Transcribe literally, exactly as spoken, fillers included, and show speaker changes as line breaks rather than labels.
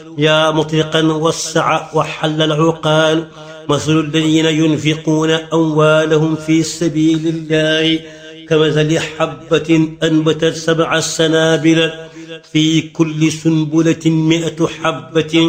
يا مطلقا وسع وحل العقال. مثل الذين ينفقون أموالهم في سبيل الله كمثل حبة أنبتت سبع سنابل في كل سنبلة مئة حبة